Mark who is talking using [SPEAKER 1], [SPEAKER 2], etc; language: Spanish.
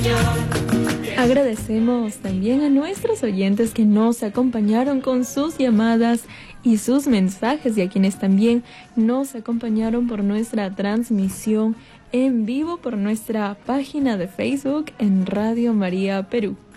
[SPEAKER 1] Agradecemos también a nuestros oyentes que nos acompañaron con sus llamadas y sus mensajes y a quienes también nos acompañaron por nuestra transmisión en vivo por nuestra página de Facebook en Radio María Perú.